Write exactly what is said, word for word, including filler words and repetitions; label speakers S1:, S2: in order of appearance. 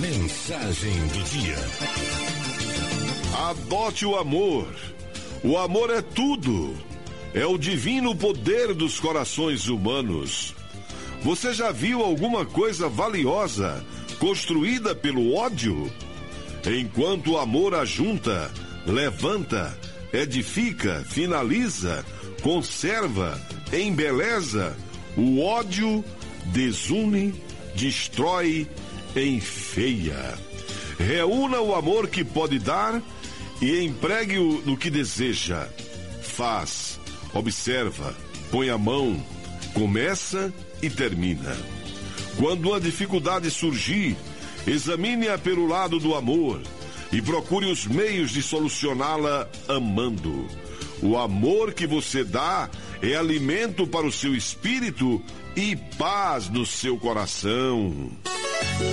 S1: Mensagem do dia.
S2: Adote o amor. O amor é tudo. É o divino poder dos corações humanos. Você já viu alguma coisa valiosa construída pelo ódio? Enquanto o amor ajunta, levanta, edifica, finaliza, conserva, embeleza, o ódio desune, destrói, enfeia. Reúna o amor que pode dar e empregue-o no que deseja. Faz, observa, põe a mão, começa e termina. Quando uma dificuldade surgir, examine-a pelo lado do amor e procure os meios de solucioná-la amando. O amor que você dá é alimento para o seu espírito e paz no seu coração.